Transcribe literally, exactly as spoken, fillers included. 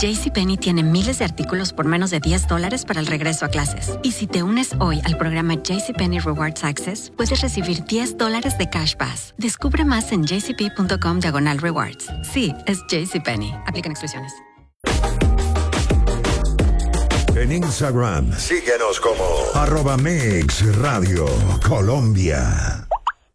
JCPenney tiene miles de artículos por menos de diez dólares para el regreso a clases. Y si te unes hoy al programa JCPenney Rewards Access, puedes recibir diez dólares de Cash Pass. Descubre más en jcp.com diagonal rewards. Sí, es JCPenney. Aplican exclusiones. En Instagram, síguenos como arroba Mix Radio Colombia.